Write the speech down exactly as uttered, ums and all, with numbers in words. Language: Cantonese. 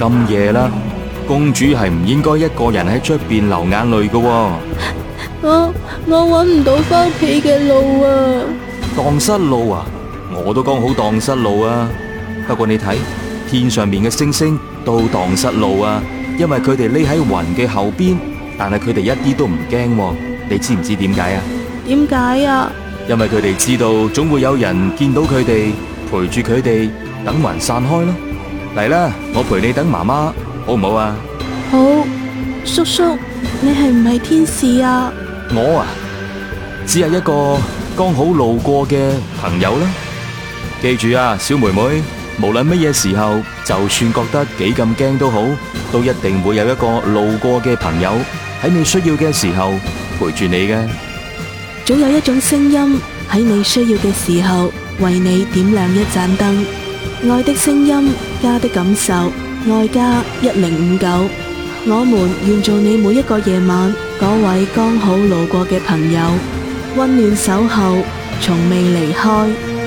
咁夜啦，公主係唔應該一個人喺出邊流眼淚㗎喎。 我我搵唔到返屋企嘅路啊！ 蕩失路啊！我都剛好蕩失路啊！不過你睇天上面嘅星星都蕩失路啊，因為佢哋匿喺雲嘅後邊，但係佢哋一啲都唔驚喎。你知唔知點解啊？ 點解啊？ 因為佢哋知道總會有人見到佢哋，陪住佢哋，等雲散開咯。嚟啦，我陪你等媽媽，好唔好啊？ 好，叔叔，你係唔係天使啊？ 我啊，只係一個剛好路過嘅朋友啦。記住啊，小妹妹，無論乜嘢時候，就算覺得幾咁驚都好，都一定會有一個路過嘅朋友喺你需要嘅時候陪住你嘅。 總有一種聲音喺你需要嘅時候為你點亮一盞燈。愛的聲音，家的感受，愛家一零五九。我們願做你每一個夜晚嗰位剛好路過嘅朋友，溫暖守候，從未離開。